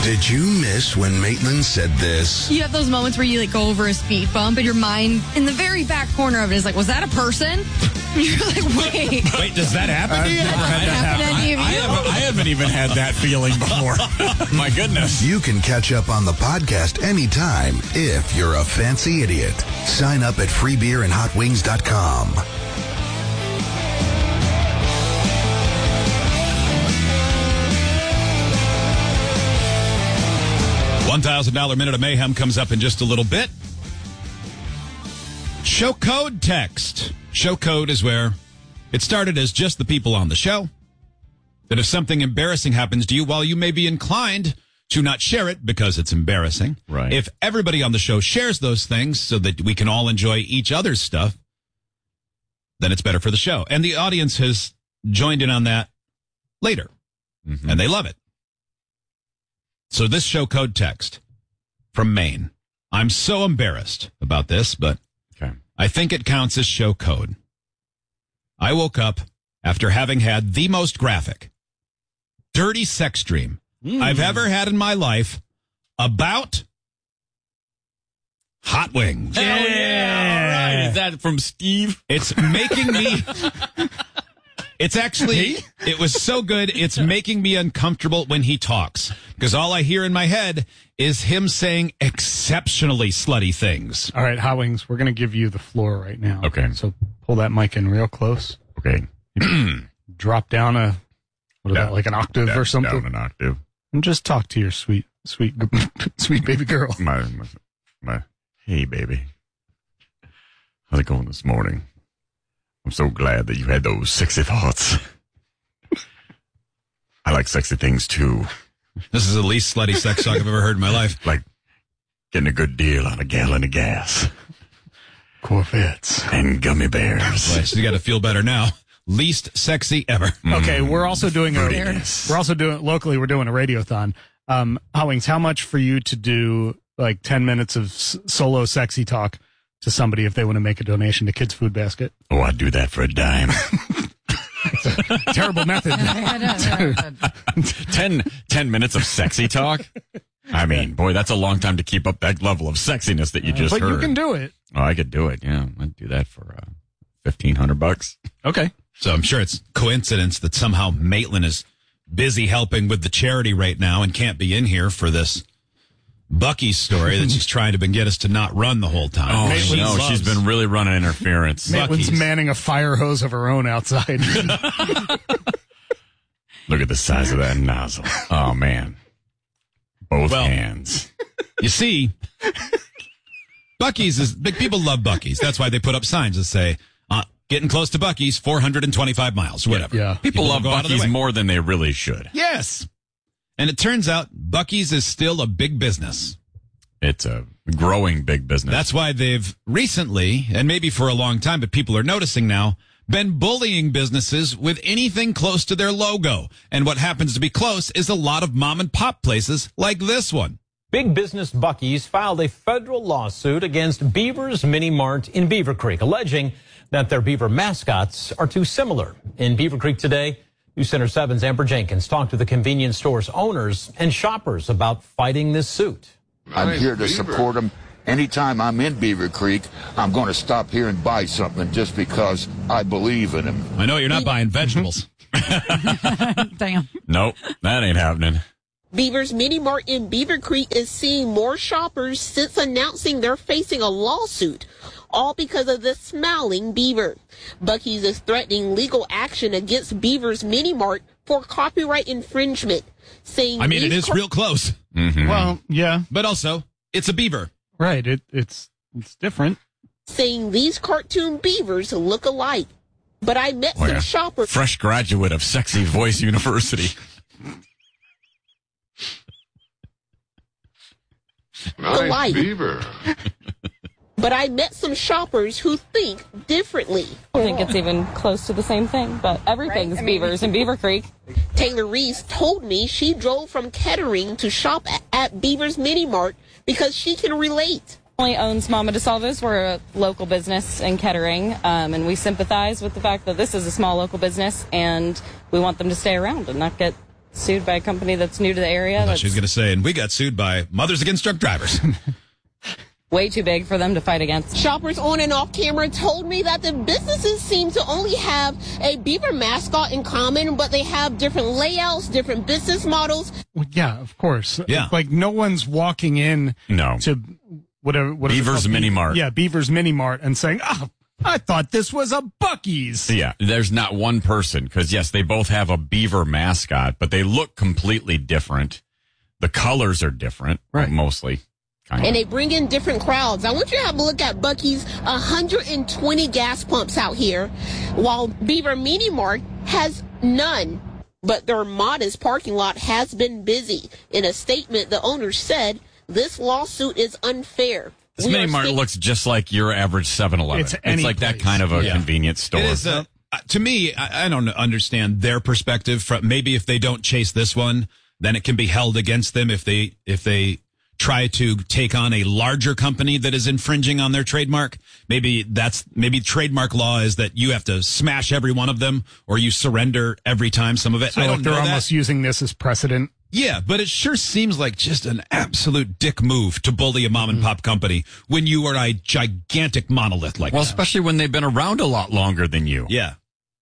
Did you miss when Maitland said this? You have those moments where you go over a speed bump and your mind in the very back corner of it is like, was that a person? And you're like, wait. Wait, does that happen to you? Never had that happen to any of you? I haven't even had that feeling before. My goodness. You can catch up on the podcast anytime if you're a fancy idiot. Sign up at freebeerandhotwings.com. $1,000 Minute of Mayhem comes up in just a little bit. Show code text. Show code is where it started as just the people on the show. That if something embarrassing happens to you, while you may be inclined to not share it because it's embarrassing, right? If everybody on the show shares those things so that we can all enjoy each other's stuff, then it's better for the show. And the audience has joined in on that later, and they love it. So this show code text from Maine. I'm so embarrassed about this, but I think it counts as show code. I woke up after having had the most graphic, dirty sex dream I've ever had in my life about hot wings. Hell yeah! All right. Is that from Steve? It's making me... It's actually, it was so good, it's making me uncomfortable when he talks. Because all I hear in my head is him saying exceptionally slutty things. All right, Hot Wings, we're going to give you the floor right now. Okay. So pull that mic in real close. Okay. Drop down like an octave or something. Down an octave. And just talk to your sweet baby girl. My, hey, baby. How's it going this morning? I'm so glad that you had those sexy thoughts. I like sexy things, too. This is the least slutty sex talk I've ever heard in my life. Like getting a good deal on a gallon of gas. Corvettes. And gummy bears. Boy, so you got to feel better now. Least sexy ever. Okay, we're also doing locally, we're doing a radiothon. Hot Wings, how much for you to do like 10 minutes of solo sexy talk to somebody if they want to make a donation to Kids Food Basket? Oh, I'd do that for a dime. Terrible method. 10 minutes of sexy talk? I mean, boy, that's a long time to keep up that level of sexiness that you just heard. But you can do it. Oh, I could do it, yeah. I'd do that for $1,500. Okay. So I'm sure it's coincidence that somehow Maitland is busy helping with the charity right now and can't be in here for this Bucky's story that she's trying to get us to not run the whole time. Oh, no, she's been really running interference. Maitland's manning a fire hose of her own outside. Look at the size of that nozzle. Oh, man. Both hands. You see, Bucky's is big. People love Bucky's. That's why they put up signs that say, getting close to Bucky's, 425 miles, whatever. Yeah. People love Bucky's more than they really should. Yes. And it turns out Bucky's is still a big business. It's a growing big business. That's why they've recently, and maybe for a long time, but people are noticing now, been bullying businesses with anything close to their logo. And what happens to be close is a lot of mom and pop places like this one. Big business Bucky's filed a federal lawsuit against Beaver's Mini Mart in Beaver Creek, alleging that their beaver mascots are too similar. In Beaver Creek today, News Center 7's Amber Jenkins talked to the convenience store's owners and shoppers about fighting this suit. I'm here to support them. Anytime I'm in Beaver Creek, I'm going to stop here and buy something just because I believe in them. I know you're not buying vegetables. Damn. Nope, that ain't happening. Beaver's Mini Mart in Beaver Creek is seeing more shoppers since announcing they're facing a lawsuit, all because of the smiling beaver. Bucky's is threatening legal action against Beaver's Mini Mart for copyright infringement, saying I mean, it is real close. Mm-hmm. Well, yeah. But also, it's a beaver. Right, it's different. Saying these cartoon beavers look alike. But I met some shoppers. Fresh graduate of Sexy Voice University. Nice beaver. But I met some shoppers who think differently. I think it's even close to the same thing, but everything's beavers in Beaver Creek. Taylor Reese told me she drove from Kettering to shop at Beaver's Mini Mart because she can relate. Family owns Mama DeSalvo's. We're a local business in Kettering, and we sympathize with the fact that this is a small local business, and we want them to stay around and not get Sued by a company that's new to the area. I thought That's she was going to say, and we got sued by Mothers Against Drunk Drivers. way too big for them to fight against. Shoppers on and off camera told me that the businesses seem to only have a beaver mascot in common, but they have different layouts, different business models. Well, yeah, of course. Yeah. Like no one's walking in No. to whatever Beaver's Mini Mart. Yeah, Beaver's Mini Mart and saying, "Oh, I thought this was a Buc-ee's." Yeah, there's not one person because, yes, they both have a beaver mascot, but they look completely different. The colors are different, Right. mostly. Kind And of. they bring in different crowds. I want you to have a look at Buc-ee's 120 gas pumps out here, while Beaver Mini Mart has none. But their modest parking lot has been busy. In a statement, the owner said, "This lawsuit is unfair." This We Mini are Mart sta- looks just like your average 7-Eleven. It's It's any like that place. kind of a Yeah. convenience store. It is to me, I don't understand their perspective. From maybe if they don't chase this one, then it can be held against them if they try to take on a larger company that is infringing on their trademark. Maybe trademark law is that you have to smash every one of them or you surrender every time some of it. So I like don't they're know that. almost using this as precedent. Yeah, but it sure seems like just an absolute dick move to bully a mom and pop company when you are a gigantic monolith like well, that. especially when they've been around a lot longer than you. Yeah.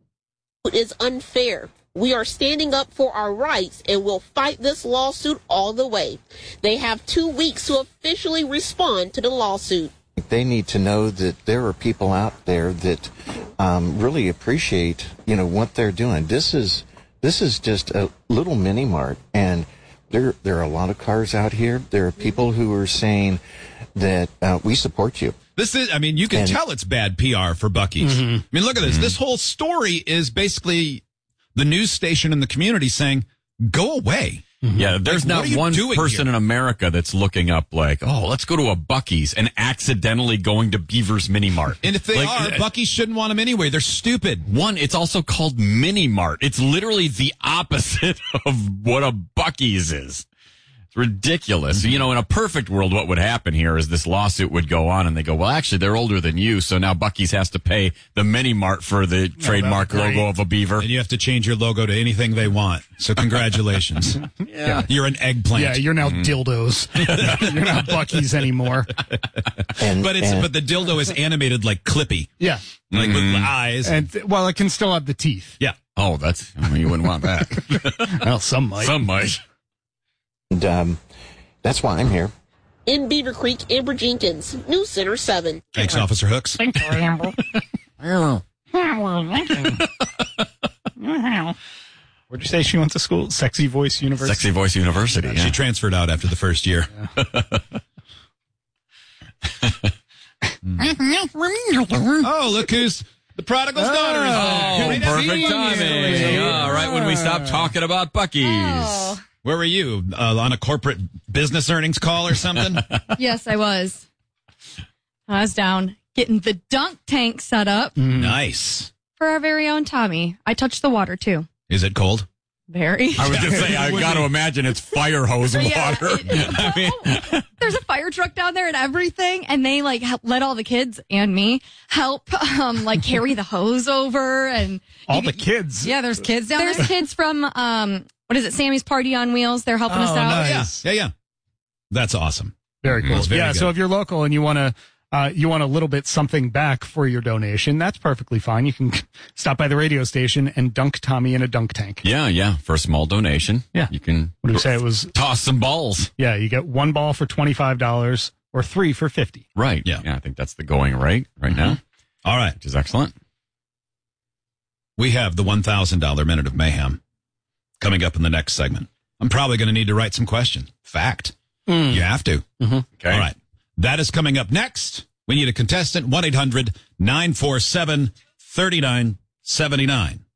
is unfair. We are standing up for our rights and will fight this lawsuit all the way. They have 2 weeks to officially respond to the lawsuit. They need to know that there are people out there that really appreciate, what they're doing. This is just a little mini mart, and there are a lot of cars out here. There are people who are saying that we support you. This is, you can tell it's bad PR for Buc-ee's. I mean, look at this. This whole story is basically the news station in the community saying, go away. Yeah, there's Like, what not are you one doing person here? in America that's looking up like, oh, let's go to a Buc-ee's and accidentally going to Beaver's Mini Mart. And if they are, Buc-ee's shouldn't want them anyway. They're stupid. One, it's also called Mini Mart. It's literally the opposite of what a Buc-ee's is. It's ridiculous. In a perfect world, what would happen here is this lawsuit would go on and they go, well, actually, they're older than you, so now Buc-ee's has to pay the Mini Mart for the trademark logo of a beaver. And you have to change your logo to anything they want. So congratulations. Yeah. You're an eggplant. Yeah, you're now dildos. You're not Buc-ee's anymore. But the dildo is animated like Clippy. Yeah. Like with eyes. And it can still have the teeth. Yeah. Oh, you wouldn't want that. Well, some might. Some might. And that's why I'm here. In Beaver Creek, Amber Jenkins, News Center 7. Thanks, Officer Hooks. Thanks, Amber. Well, thank you. Where'd you say she went to school? Sexy Voice University. Sexy Voice University. Yeah. She transferred out after the first year. Oh, look who's the prodigal's daughter. Oh, perfect timing. All right, when we stop talking about Buc-ee's. Where were you? On a corporate business earnings call or something? Yes, I was. I was down getting the dunk tank set up Nice. for our very own Tommy. I touched the water too. Is it cold? Very. I was going to say, I got to imagine it's fire hose water. Yeah, there's a fire truck down there and everything, and they let all the kids and me help carry the hose over and All the kids. Yeah, there's kids down there's there. kids from what is it, Sammy's Party on Wheels. They're helping us out. nice. Yeah. That's awesome. Very cool. That's very So good. if you're local and you want a little bit something back for your donation, that's perfectly fine. You can stop by the radio station and dunk Tommy in a dunk tank. Yeah. For a small donation. Yeah. You can What do we say? It was, toss some balls. yeah, you get one ball for $25 or 3 for $50. Right. Yeah. I think that's the going rate right now, All right. which is excellent. We have the $1,000 Minute of Mayhem coming up in the next segment. I'm probably going to need to write some questions. Fact. You have to. Okay. All right. That is coming up next. We need a contestant. 1-800-947-3979.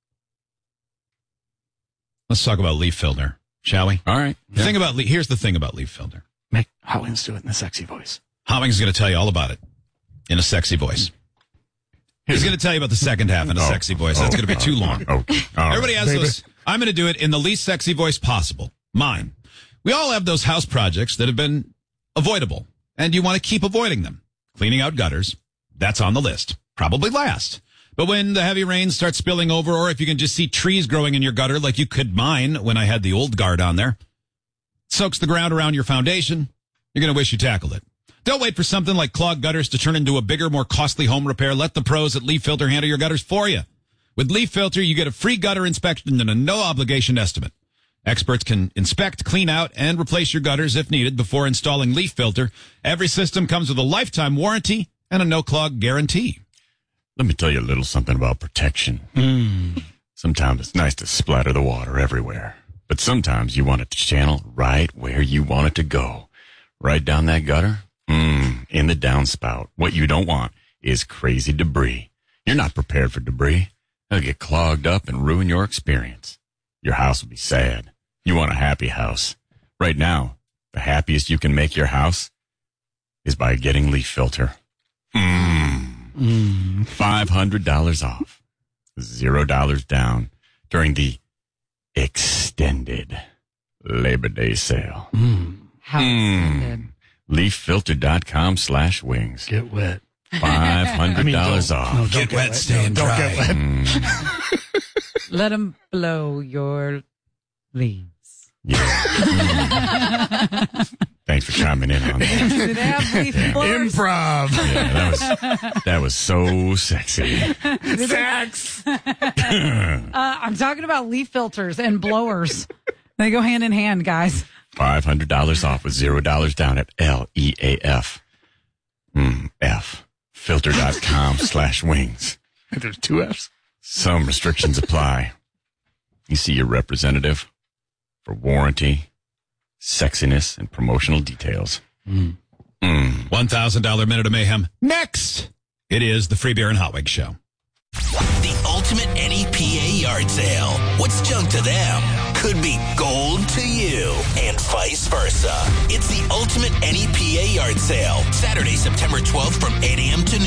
Let's talk about leaf filter, shall we? All right. The thing about here's the thing about leaf filter. Make Hot Wings do it in the sexy voice. Hot Wings is going to tell you all about it in a sexy voice. He's going to tell you about the second half in a sexy voice. That's going to be too long. Okay. All right. Everybody has those. I'm going to do it in the least sexy voice possible. Mine. We all have those house projects that have been avoidable, and you want to keep avoiding them. Cleaning out gutters. That's on the list. Probably last. But when the heavy rain starts spilling over, or if you can just see trees growing in your gutter like you could mine when I had the old guard on there, soaks the ground around your foundation, you're going to wish you tackled it. Don't wait for something like clogged gutters to turn into a bigger, more costly home repair. Let the pros at Leaf Filter handle your gutters for you. With Leaf Filter, you get a free gutter inspection and a no-obligation estimate. Experts can inspect, clean out, and replace your gutters if needed before installing Leaf Filter. Every system comes with a lifetime warranty and a no-clog guarantee. Let me tell you a little something about protection. Sometimes it's nice to splatter the water everywhere, but sometimes you want it to channel right where you want it to go. Right down that gutter, in the downspout. What you don't want is crazy debris. You're not prepared for debris. It'll get clogged up and ruin your experience. Your house will be sad. You want a happy house. Right now, the happiest you can make your house is by getting Leaf Filter. $500 off. $0 down during the extended Labor Day sale. How extended. LeafFilter.com/wings. Get wet. $500 off. No, Get wet, stay and don't dry. get wet. Let them blow your leaves. Yeah. Thanks for chiming in on that. Do they have leaf blowers? Improv. Yeah, that was so sexy. Sex. I'm talking about leaf filters and blowers. They go hand in hand, guys. $500 off with $0 down at LEAF. Filter.com/wings. There's 2 Fs. Some restrictions apply. You see your representative for warranty, sexiness, and promotional details. $1,000 Minute of Mayhem. Next, it is the Free Beer and Hot Wings Show. The ultimate NEPA yard sale. What's junk to them could be gold to you, and vice versa. It's the ultimate NEPA yard sale. Saturday, September 12th from 8 a.m. to